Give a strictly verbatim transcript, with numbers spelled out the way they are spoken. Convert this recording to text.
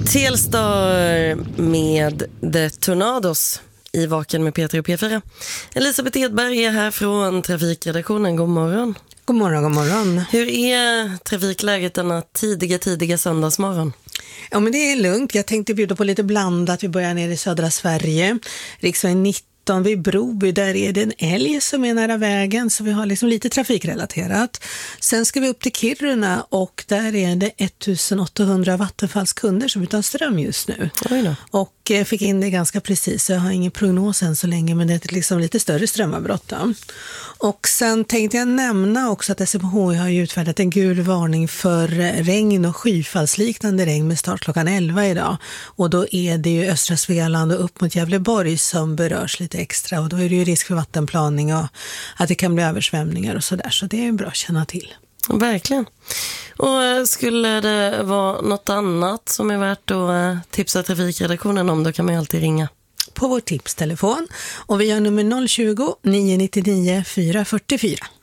Telstar med The Tornados i Vaken med Peter och P fyra. Elisabeth Edberg är här från trafikredaktionen. God morgon. God morgon, god morgon. Hur är trafikläget denna tidiga, tidiga söndagsmorgon? Ja, men det är lugnt. Jag tänkte bjuda på lite blandat. Vi börjar ner i södra Sverige. Riksväg nitton vid Broby, där är det en älg som är nära vägen, så vi har liksom lite trafikrelaterat. Sen ska vi upp till Kiruna och där är det ettusenåttahundra vattenfallskunder som är utan ström just nu. Oj då. Och fick in det ganska precis, så jag har ingen prognos än så länge, men det är liksom lite större strömavbrott då. Och sen tänkte jag nämna också att S M H I har utfärdat en gul varning för regn och skyfallsliknande regn med start klockan elva idag. Och då är det ju östra Svealand och upp mot Gävleborg som berörs lite extra, och då är det ju risk för vattenplaning och att det kan bli översvämningar och sådär, så det är bra att känna till. Verkligen. Och skulle det vara något annat som är värt att tipsa trafikredaktionen om, då kan man ju alltid ringa på vår tipstelefon, och vi har nummer noll tjugo, nio nio nio, fyra fyra fyra.